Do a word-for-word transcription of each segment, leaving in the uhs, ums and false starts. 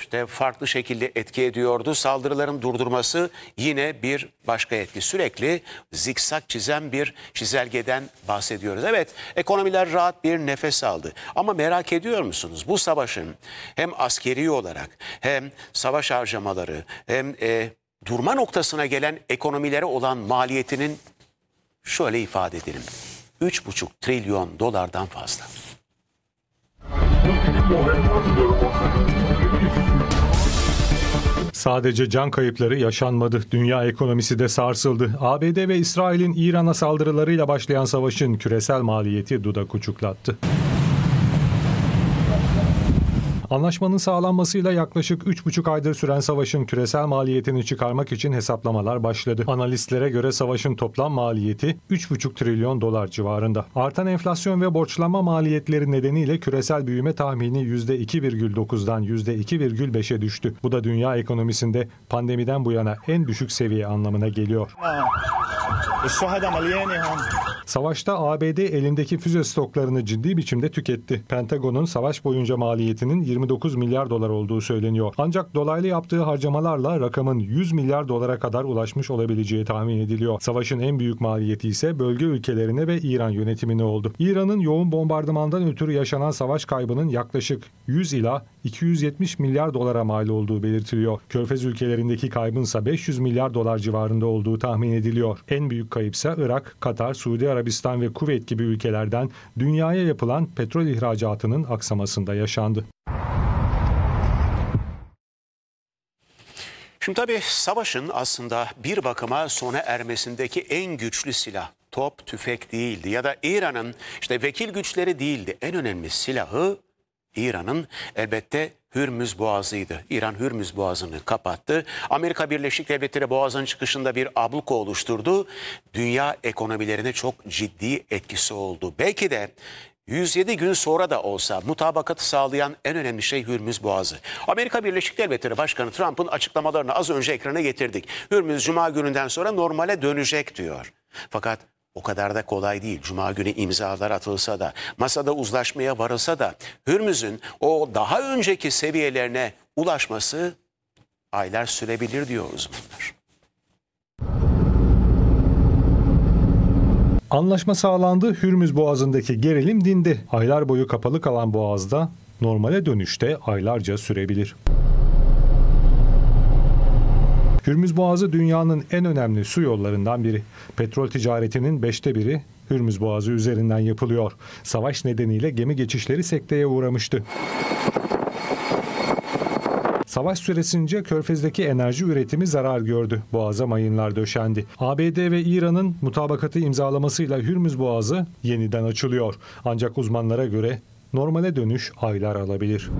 işte farklı şekilde etki ediyordu. Saldırıların durdurması yine bir başka etki. Sürekli zikzak çizen bir çizelgeden bahsediyoruz. Evet, ekonomiler rahat bir nefes aldı. Ama merak ediyor musunuz? Bu savaşın hem askeri olarak hem savaş harcamaları hem e, durma noktasına gelen ekonomilere olan maliyetinin şöyle ifade edelim. üç buçuk trilyon dolardan fazla. Sadece can kayıpları yaşanmadı. Dünya ekonomisi de sarsıldı. A B D ve İsrail'in İran'a saldırılarıyla başlayan savaşın küresel maliyeti dudak uçuklattı. Anlaşmanın sağlanmasıyla yaklaşık üç buçuk aydır süren savaşın küresel maliyetini çıkarmak için hesaplamalar başladı. Analistlere göre savaşın toplam maliyeti üç buçuk trilyon dolar civarında. Artan enflasyon ve borçlanma maliyetleri nedeniyle küresel büyüme tahmini yüzde iki virgül dokuzdan yüzde iki virgül beşe düştü. Bu da dünya ekonomisinde pandemiden bu yana en düşük seviye anlamına geliyor. Savaşta A B D elindeki füze stoklarını ciddi biçimde tüketti. Pentagon'un savaş boyunca maliyetinin yirmi dokuz milyar dolar olduğu söyleniyor. Ancak dolaylı yaptığı harcamalarla rakamın yüz milyar dolara kadar ulaşmış olabileceği tahmin ediliyor. Savaşın en büyük maliyeti ise bölge ülkelerine ve İran yönetimine oldu. İran'ın yoğun bombardımandan ötürü yaşanan savaş kaybının yaklaşık yüz ila iki yüz yetmiş milyar dolara mal olduğu belirtiliyor. Körfez ülkelerindeki kaybınsa beş yüz milyar dolar civarında olduğu tahmin ediliyor. En büyük kayıpsa Irak, Katar, Suudi Arabistan ve Kuveyt gibi ülkelerden dünyaya yapılan petrol ihracatının aksamasında yaşandı. Şimdi tabii savaşın aslında bir bakıma sona ermesindeki en güçlü silah top, tüfek değildi ya da İran'ın işte vekil güçleri değildi. En önemli silahı İran'ın elbette Hürmüz Boğazı'ydı. İran Hürmüz Boğazı'nı kapattı. Amerika Birleşik Devletleri Boğaz'ın çıkışında bir abluka oluşturdu. Dünya ekonomilerine çok ciddi etkisi oldu. Belki de yüz yedi gün sonra da olsa mutabakatı sağlayan en önemli şey Hürmüz Boğazı. Amerika Birleşik Devletleri Başkanı Trump'ın açıklamalarını az önce ekrana getirdik. Hürmüz Cuma gününden sonra normale dönecek diyor. Fakat o kadar da kolay değil. Cuma günü imzalar atılsa da, masada uzlaşmaya varılsa da Hürmüz'ün o daha önceki seviyelerine ulaşması aylar sürebilir diyor uzmanlar. Anlaşma sağlandı, Hürmüz Boğazı'ndaki gerilim dindi. Aylar boyu kapalı kalan boğazda normale dönüşte aylarca sürebilir. Hürmüz Boğazı dünyanın en önemli su yollarından biri. Petrol ticaretinin beşte biri Hürmüz Boğazı üzerinden yapılıyor. Savaş nedeniyle gemi geçişleri sekteye uğramıştı. Savaş süresince Körfez'deki enerji üretimi zarar gördü. Boğaza mayınlar döşendi. A B D ve İran'ın mutabakatı imzalamasıyla Hürmüz Boğazı yeniden açılıyor. Ancak uzmanlara göre normale dönüş aylar alabilir.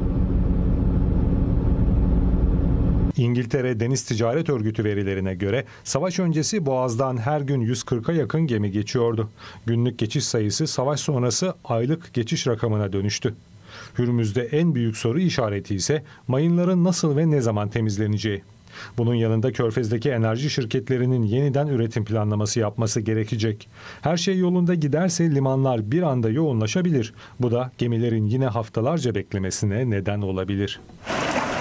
İngiltere Deniz Ticaret Örgütü verilerine göre savaş öncesi Boğaz'dan her gün yüz kırka yakın gemi geçiyordu. Günlük geçiş sayısı savaş sonrası aylık geçiş rakamına dönüştü. Hürmüz'de en büyük soru işareti ise mayınların nasıl ve ne zaman temizleneceği. Bunun yanında Körfez'deki enerji şirketlerinin yeniden üretim planlaması yapması gerekecek. Her şey yolunda giderse limanlar bir anda yoğunlaşabilir. Bu da gemilerin yine haftalarca beklemesine neden olabilir.